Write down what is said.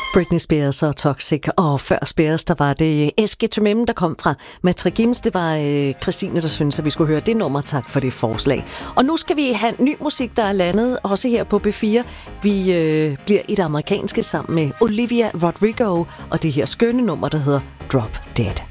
Britney Spears og Toxic, og før Spears, der var det Eske Tomem, der kom fra Matrigims. Det var Christine, der syntes, at vi skulle høre det nummer. Tak for det forslag. Og nu skal vi have ny musik, der er landet, også her på B4. Vi bliver i det amerikanske sammen med Olivia Rodrigo, og det her skønne nummer, der hedder Drop Dead.